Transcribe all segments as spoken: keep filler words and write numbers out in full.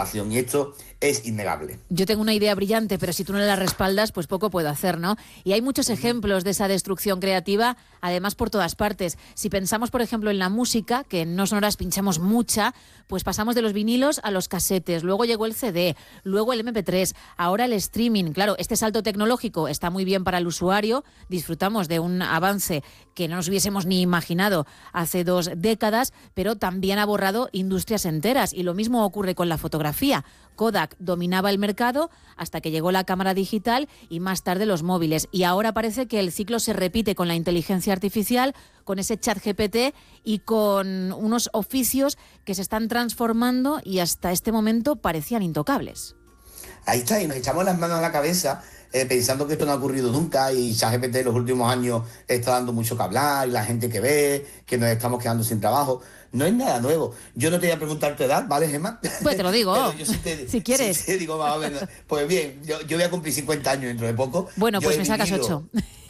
innovación, y esto es innegable. Yo tengo una idea brillante, pero si tú no la respaldas, pues poco puedo hacer, ¿no? Y hay muchos ejemplos de esa destrucción creativa, además por todas partes. Si pensamos, por ejemplo, en la música, que en No Sonoras pinchamos mucha, pues pasamos de los vinilos a los casetes, luego llegó el C D, luego el eme pe tres, ahora el streaming. Claro, este salto tecnológico está muy bien para el usuario, disfrutamos de un avance que no nos hubiésemos ni imaginado hace dos décadas, pero también ha borrado industrias enteras, y lo mismo ocurre con la fotografía. Kodak dominaba el mercado hasta que llegó la cámara digital y más tarde los móviles. Y ahora parece que el ciclo se repite con la inteligencia artificial, con ese chat ge pe te y con unos oficios que se están transformando y hasta este momento parecían intocables. Ahí está, y nos echamos las manos a la cabeza eh, pensando que esto no ha ocurrido nunca, y ChatGPT en los últimos años está dando mucho que hablar, y la gente que ve, que nos estamos quedando sin trabajo. No es nada nuevo. Yo no te voy a preguntar tu edad, ¿vale, Gemma? Pues te lo digo, yo sí te, si quieres. Sí te digo más o menos. Pues bien, yo, yo voy a cumplir cincuenta años dentro de poco. Bueno, yo pues me sacas ocho.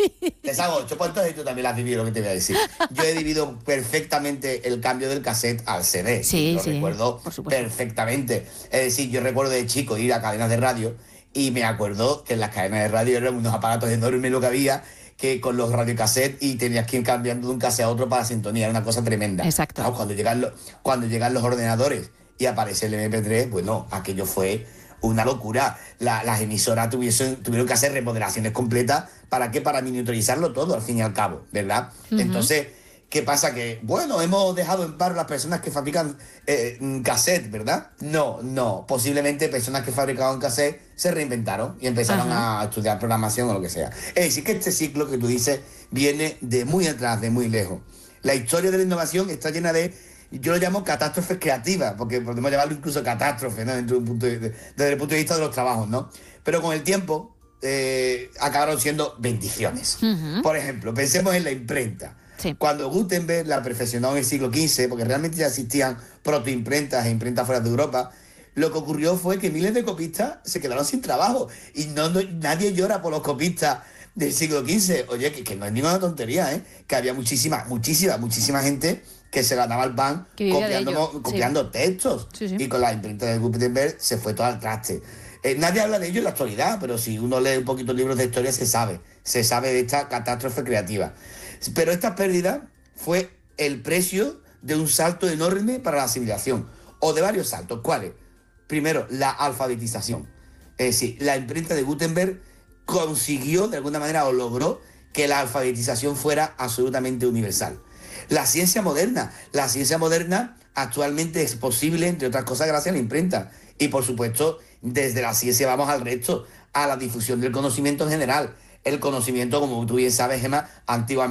Te saco ocho, pues entonces tú también la has vivido, lo que te voy a decir. Yo he vivido perfectamente el cambio del cassette al ce de. Sí, lo sí, recuerdo perfectamente. Es decir, yo recuerdo de chico ir a cadenas de radio, y me acuerdo que en las cadenas de radio eran unos aparatos enormes lo que había, que con los radiocassettes, y tenías que ir cambiando de un cassette a otro para la sintonía, era una cosa tremenda. Exacto. Claro, cuando llegan los, cuando llegan los ordenadores y aparece el eme pe tres, bueno, aquello fue una locura. La, las emisoras tuviesen, tuvieron que hacer remodelaciones completas. ¿Para qué? Para miniaturizarlo todo, al fin y al cabo, ¿verdad? Uh-huh. Entonces, ¿qué pasa? Que, bueno, hemos dejado en paro las personas que fabrican eh, cassette, ¿verdad? No, no. Posiblemente personas que fabricaban cassette se reinventaron y empezaron uh-huh. a estudiar programación o lo que sea. Es decir, que este ciclo que tú dices viene de muy atrás, de muy lejos. La historia de la innovación está llena de, yo lo llamo catástrofes creativas, porque podemos llamarlo incluso catástrofe, ¿no? Dentro de un punto de, de, desde el punto de vista de los trabajos, ¿no? Pero con el tiempo eh, acabaron siendo bendiciones. Uh-huh. Por ejemplo, pensemos en la imprenta. Sí. Cuando Gutenberg la perfeccionó en el siglo quince, porque realmente ya existían protoimprentas e imprentas fuera de Europa, lo que ocurrió fue que miles de copistas se quedaron sin trabajo. Y no, no nadie llora por los copistas del siglo quince. Oye, que, que no es ninguna tontería, ¿eh? Que había muchísima, muchísima, muchísima gente que se ganaba el pan copiando, copiando sí. textos. Sí, sí. Y con la imprenta de Gutenberg se fue todo al traste. Eh, nadie habla de ello en la actualidad, pero si uno lee un poquito libros de historia se sabe. Se sabe de esta catástrofe creativa. Pero esta pérdida fue el precio de un salto enorme para la civilización, o de varios saltos. ¿Cuáles? Primero, la alfabetización. Es decir, la imprenta de Gutenberg consiguió, de alguna manera, o logró que la alfabetización fuera absolutamente universal. La ciencia moderna. La ciencia moderna actualmente es posible, entre otras cosas, gracias a la imprenta. Y, por supuesto, desde la ciencia vamos al resto, a la difusión del conocimiento en general. El conocimiento, como tú bien sabes, Gemma, antiguamente